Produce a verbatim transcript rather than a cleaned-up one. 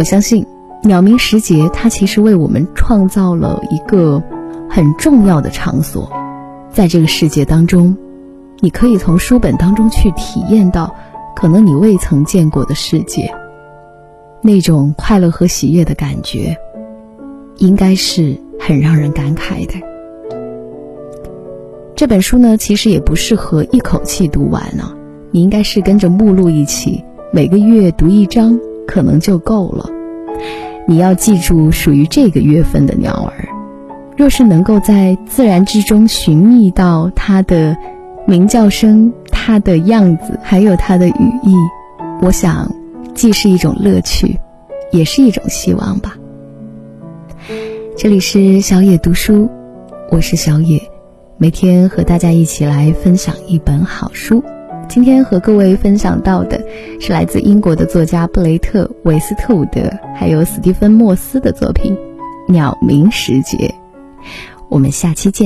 我相信鸟鸣时节它其实为我们创造了一个很重要的场所，在这个世界当中，你可以从书本当中去体验到可能你未曾见过的世界，那种快乐和喜悦的感觉应该是很让人感慨的。这本书呢，其实也不适合一口气读完啊，你应该是跟着目录一起，每个月读一章可能就够了。你要记住属于这个月份的鸟儿，若是能够在自然之中寻觅到它的鸣叫声、它的样子，还有它的语义，我想既是一种乐趣，也是一种希望吧。这里是小野读书，我是小野，每天和大家一起来分享一本好书。今天和各位分享到的是来自英国的作家布雷特·韦斯特伍德还有斯蒂芬·莫斯的作品《鸟鸣时节》。我们下期见。